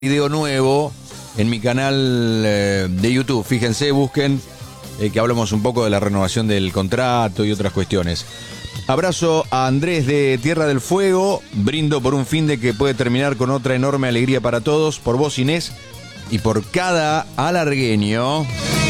Video nuevo en mi canal de YouTube. Fíjense, busquen que hablamos un poco de la renovación del contrato y otras cuestiones. Abrazo a Andrés de Tierra del Fuego. Brindo por un fin de que puede terminar con otra enorme alegría para todos. Por vos, Inés, y por cada alargueño.